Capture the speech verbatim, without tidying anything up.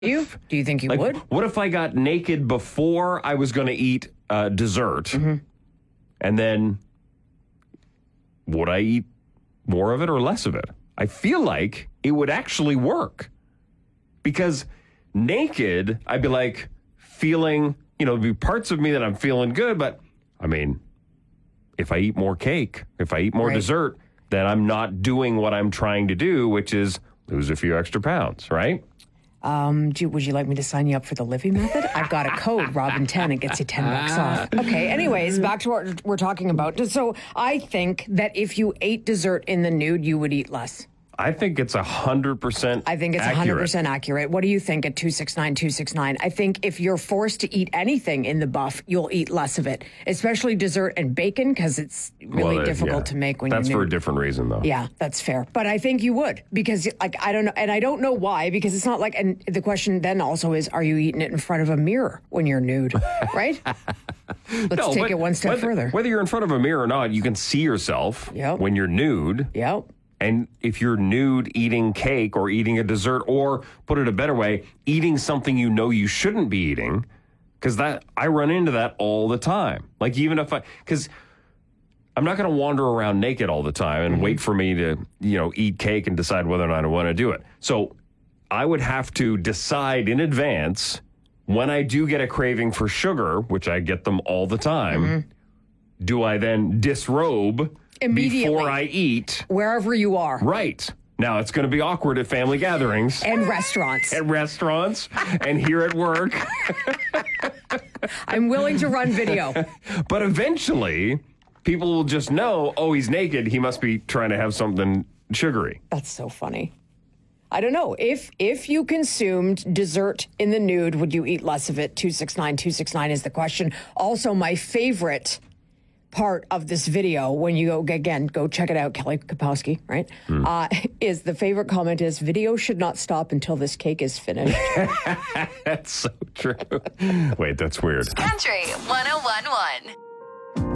You? Do you think you like, would? What if I got naked before I was going to eat uh, dessert? Mm-hmm. And then would I eat more of it or less of it? I feel like it would actually work. Because naked, I'd be like feeling, you know, there'd be parts of me that I'm feeling good. But, I mean, if I eat more cake, if I eat more right. dessert, then I'm not doing what I'm trying to do, which is lose a few extra pounds, right? Um, do you, would you like me to sign you up for the Livy method? I've got a code, Robin ten. It gets you ten bucks off. Okay, anyways, back to what we're talking about. So I think that if you ate dessert in the nude, you would eat less. I think it's one hundred percent I think it's accurate. one hundred percent accurate. What do you think at two six nine, two six nine? I think if you're forced to eat anything in the buff, you'll eat less of it, especially dessert and bacon, because it's really well, difficult yeah. to make when That's you're for a nude. different reason, though. Yeah, that's fair. But I think you would, because like I don't know, and I don't know why, because it's not like, and the question then also is, are you eating it in front of a mirror when you're nude, right? Let's no, take it one step whether, further. Whether you're in front of a mirror or not, you can see yourself Yep. when you're nude. Yep. And if you're nude eating cake or eating a dessert, or put it a better way, eating something you know you shouldn't be eating, because that I run into that all the time. Like even if I, because I'm not going to wander around naked all the time and mm-hmm. wait for me to, you know, eat cake and decide whether or not I want to do it. So I would have to decide in advance when I do get a craving for sugar, which I get them all the time. Mm-hmm. Do I then disrobe immediately before I eat? Wherever you are. Right. Now, it's going to be awkward at family gatherings. And restaurants. At restaurants. And here at work. I'm willing to run video. But eventually, people will just know, oh, he's naked. He must be trying to have something sugary. That's so funny. I don't know. If if you consumed dessert in the nude, would you eat less of it? two six nine, two six nine is the question. Also, my favorite part of this video, when you go, again, go check it out, Kelly Kapowski, right? Mm. Uh, is the favorite comment is, video should not stop until this cake is finished. That's so true. Wait, that's weird. Country one oh one one.